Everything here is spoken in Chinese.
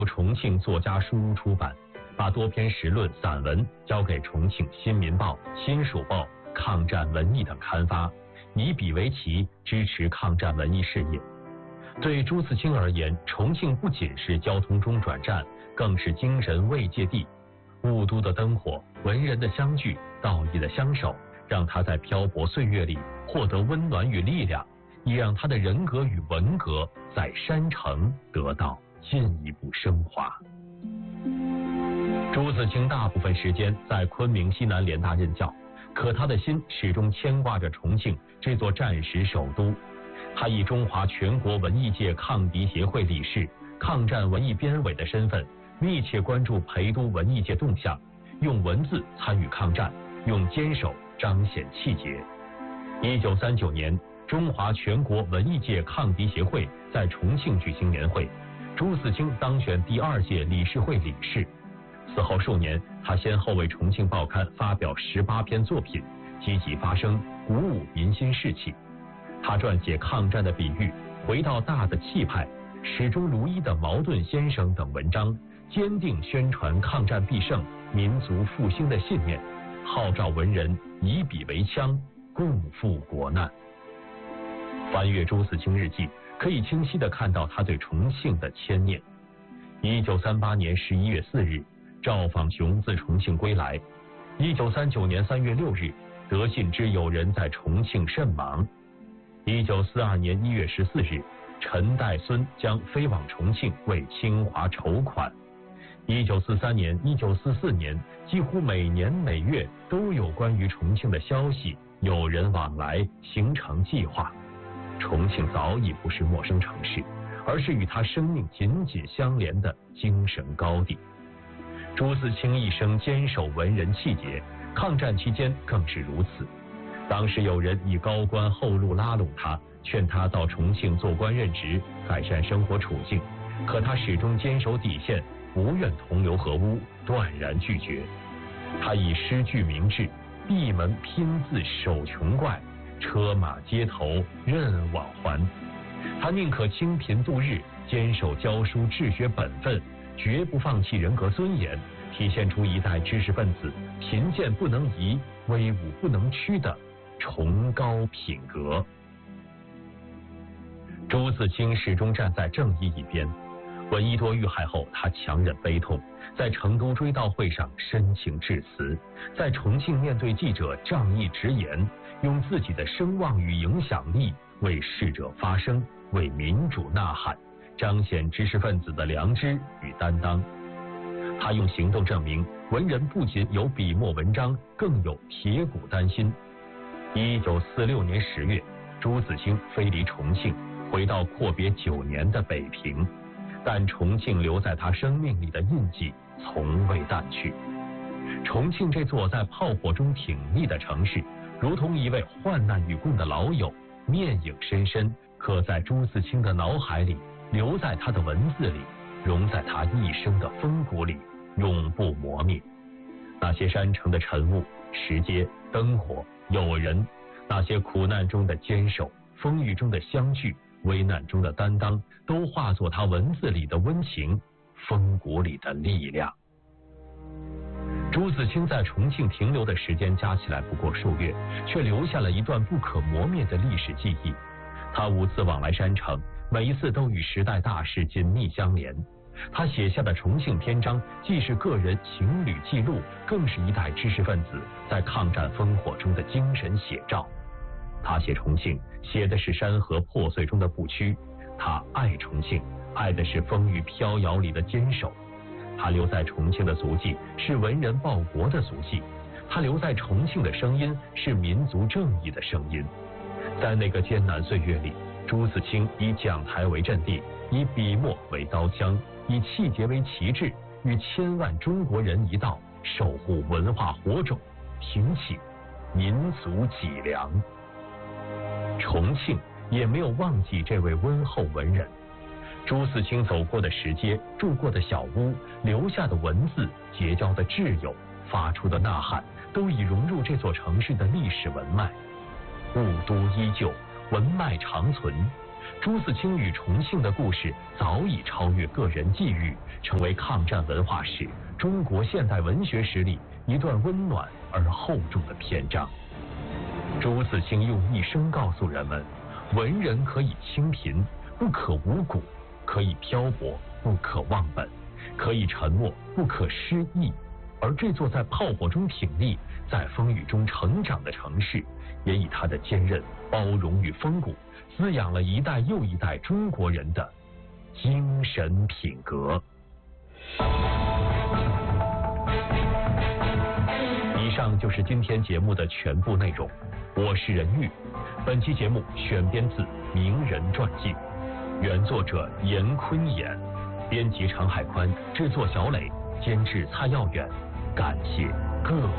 重庆作家书屋出版，把多篇时论、散文交给重庆《新民报》《新蜀报》《抗战文艺》等刊发，以笔为旗，支持抗战文艺事业。对朱自清而言，重庆不仅是交通中转站，更是精神慰藉地。雾都的灯火，文人的相聚，道义的相守，让他在漂泊岁月里获得温暖与力量，也让他的人格与文革在山城得到进一步升华。朱自清大部分时间在昆明西南联大任教，可他的心始终牵挂着重庆这座战时首都。他以中华全国文艺界抗敌协会理事、抗战文艺编委的身份，密切关注陪都文艺界动向，用文字参与抗战，用坚守彰显气节。1939年，中华全国文艺界抗敌协会在重庆举行年会，朱自清当选第2届理事会理事。此后数年，他先后为重庆报刊发表18篇作品，积极发声，鼓舞民心士气。他撰写抗战的比喻、回到大的气派、始终如一的矛盾先生等文章，坚定宣传抗战必胜、民族复兴的信念，号召文人以笔为枪，共赴国难。翻阅朱自清日记，可以清晰地看到他对重庆的牵念。1938年11月4日，赵访雄自重庆归来。1939年3月6日，得信知友人在重庆甚忙。1942年1月14日，陈代孙将飞往重庆为清华筹款。1943年、1944年，几乎每年每月都有关于重庆的消息，有人往来，形成计划。重庆早已不是陌生城市，而是与他生命紧紧相连的精神高地。朱自清一生坚守文人气节，抗战期间更是如此。当时有人以高官厚禄拉拢他，劝他到重庆做官任职，改善生活处境，可他始终坚守底线，不愿同流合污，断然拒绝。他以诗句明志，闭门拼字守穷怪，车马街头任往还。他宁可清贫度日，坚守教书治学本分，绝不放弃人格尊严，体现出一代知识分子贫贱不能移、威武不能屈的崇高品格。朱自清始终站在正义一边。闻一多遇害后，他强忍悲痛，在成都追悼会上深情致辞，在重庆面对记者仗义直言，用自己的声望与影响力为逝者发声，为民主呐喊，彰显知识分子的良知与担当。他用行动证明，文人不仅有笔墨文章，更有铁骨丹心。1946年10月，朱自清飞离重庆，回到阔别9年的北平，但重庆留在他生命里的印记从未淡去。重庆这座在炮火中挺立的城市，如同一位患难与共的老友，面影深深，刻在朱自清的脑海里，留在他的文字里，融在他一生的风骨里，永不磨灭。那些山城的晨雾、石阶、灯火、友人，那些苦难中的坚守、风雨中的相聚、危难中的担当，都化作他文字里的温情，风骨里的力量。朱自清在重庆停留的时间加起来不过数月，却留下了一段不可磨灭的历史记忆。他5次往来山城，每一次都与时代大事紧密相连。他写下的重庆篇章，既是个人情旅记录，更是一代知识分子在抗战烽火中的精神写照。他写重庆，写的是山河破碎中的不屈；他爱重庆，爱的是风雨飘摇里的坚守。他留在重庆的足迹，是文人报国的足迹；他留在重庆的声音，是民族正义的声音。在那个艰难岁月里，朱自清以讲台为阵地，以笔墨为刀枪，以气节为旗帜，与千万中国人一道，守护文化火种，挺起民族脊梁。重庆也没有忘记这位温厚文人。朱自清走过的石阶，住过的小屋，留下的文字，结交的挚友，发出的呐喊，都已融入这座城市的历史文脉。雾都依旧，文脉长存。 朱自清与重庆的故事早已超越个人际遇，成为抗战文化史、中国现代文学史里一段温暖而厚重的篇章。朱自清用一生告诉人们，文人可以清贫，不可无谷；可以漂泊，不可忘本；可以沉默，不可失意。而这座在炮火中挺立、在风雨中成长的城市，也以它的坚韧、包容与风骨，滋养了一代又一代中国人的精神品格。以上就是今天节目的全部内容，我是任玉。本期节目选编自《名人传记》，原作者严坤演，编辑常海宽，制作小磊，监制蔡耀远。感谢各位。